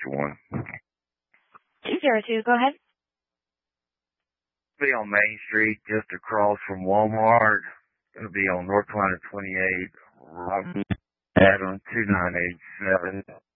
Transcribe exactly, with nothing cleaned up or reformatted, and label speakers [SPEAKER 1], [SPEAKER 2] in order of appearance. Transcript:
[SPEAKER 1] one.
[SPEAKER 2] two zero two, go ahead.
[SPEAKER 1] Be on Main Street, just across from Walmart. Gonna be on North Carolina twenty-eight, Robin Adam two nine eight seven.